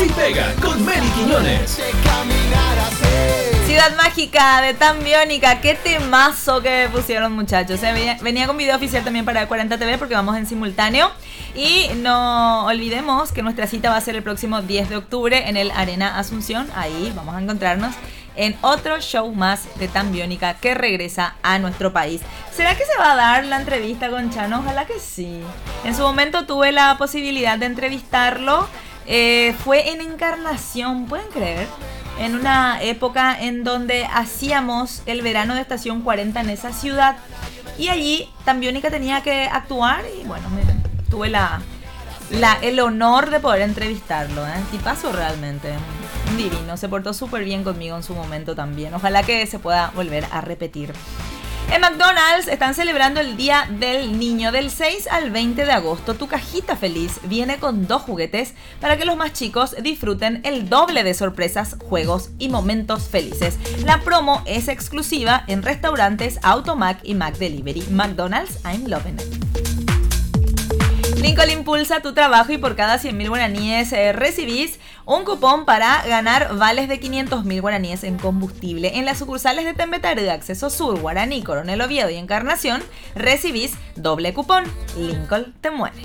Sí Pega con Meli Quiñones. Ciudad Mágica de Tan Biónica, qué temazo que pusieron, muchachos. Venía con video oficial también para 40 TV porque vamos en simultáneo. Y no olvidemos que nuestra cita va a ser el próximo 10 de octubre en el Arena Asunción. Ahí vamos a encontrarnos en otro show más de Tan Biónica que regresa a nuestro país. ¿Será que se va a dar la entrevista con Chano? Ojalá que sí. En su momento tuve la posibilidad de entrevistarlo. Fue en Encarnación, ¿pueden creer? En una época en donde hacíamos el verano de Estación 40 en esa ciudad. Y allí Tan Biónica tenía que actuar y bueno, tuve el honor de poder entrevistarlo. Tipazo realmente. Un divino. Se portó súper bien conmigo en su momento también. Ojalá que se pueda volver a repetir. En McDonald's están celebrando el Día del Niño del 6 al 20 de agosto. Tu cajita feliz viene con 2 juguetes para que los más chicos disfruten el doble de sorpresas, juegos y momentos felices. La promo es exclusiva en restaurantes Automac y McDelivery. McDonald's, I'm loving it. Lincoln impulsa tu trabajo y por cada 100.000 guaraníes recibís un cupón para ganar vales de 500.000 guaraníes en combustible. En las sucursales de Tembetaré, Acceso Sur, Guaraní, Coronel Oviedo y Encarnación recibís doble cupón. Lincoln te mueve.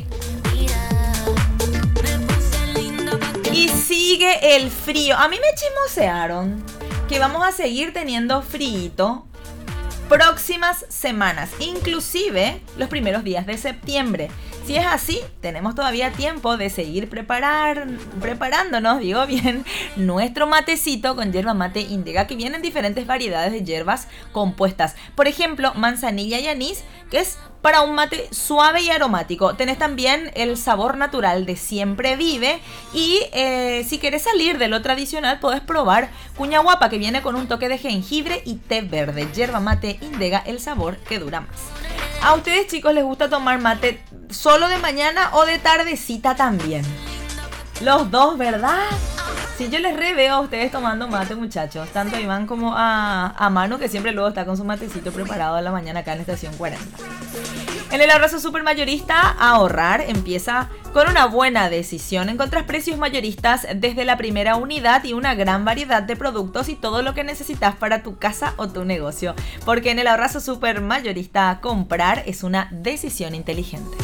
Y sigue el frío. A mí me chismosearon que vamos a seguir teniendo frío próximas semanas, inclusive los primeros días de septiembre. Si es así, tenemos todavía tiempo de seguir preparándonos, digo bien, nuestro matecito con yerba mate Indega, que vienen diferentes variedades de hierbas compuestas. Por ejemplo, manzanilla y anís, que es para un mate suave y aromático. Tenés también el sabor natural de Siempre Vive. Y si querés salir de lo tradicional, podés probar cuña guapa, que viene con un toque de jengibre y té verde. Yerba mate Indega, el sabor que dura más. ¿A ustedes, chicos, les gusta tomar mate solo de mañana o de tardecita también? Los dos, ¿verdad? Sí, yo les veo a ustedes tomando mate, muchachos. Tanto a Iván como a Manu, que siempre luego está con su matecito preparado a la mañana acá en Estación 40. En el abrazo super mayorista, ahorrar empieza con una buena decisión. Encontrás precios mayoristas desde la primera unidad y una gran variedad de productos y todo lo que necesitas para tu casa o tu negocio. Porque en el abrazo super mayorista, comprar es una decisión inteligente.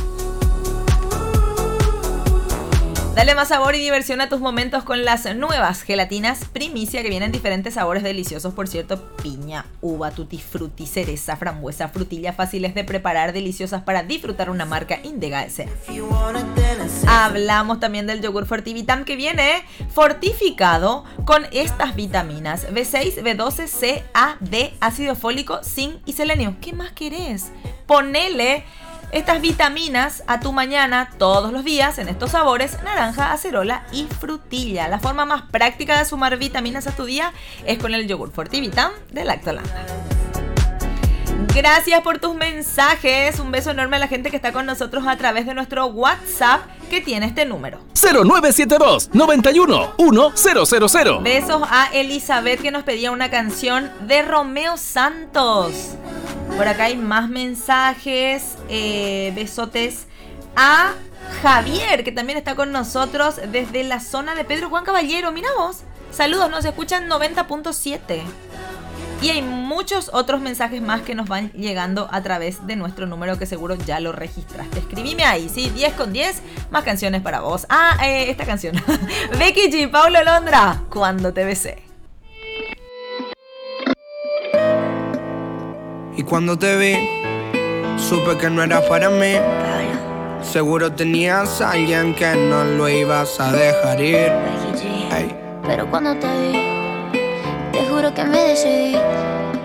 Dale más sabor y diversión a tus momentos con las nuevas gelatinas Primicia, que vienen en diferentes sabores deliciosos, por cierto: piña, uva, tutti frutti, cereza, frambuesa, frutilla, fáciles de preparar, deliciosas para disfrutar. Una marca Indega S.A. Hablamos también del yogur Fortivitam, que viene fortificado con estas vitaminas: B6, B12, C, A, D, ácido fólico, zinc y selenio. ¿Qué más querés? Ponele estas vitaminas a tu mañana todos los días en estos sabores: naranja, acerola y frutilla. La forma más práctica de sumar vitaminas a tu día es con el yogur Fortivitam de Lactoland. Gracias por tus mensajes. Un beso enorme a la gente que está con nosotros a través de nuestro WhatsApp, que tiene este número: 0972 91 1000. Besos a Elizabeth, que nos pedía una canción de Romeo Santos. Por acá hay más mensajes. Besotes a Javier, que también está con nosotros desde la zona de Pedro Juan Caballero. Mira vos. Saludos, nos escuchan 90.7. Y hay muchos otros mensajes más que nos van llegando a través de nuestro número, que seguro ya lo registraste. Escribime ahí, ¿sí? 10 con 10, más canciones para vos. Esta canción. Becky G, Paulo Londra, Cuando te besé. Y cuando te vi, supe que no era para mí. Seguro tenías a alguien que no lo ibas a dejar ir. Hey. Pero cuando te vi, te juro que me decidí.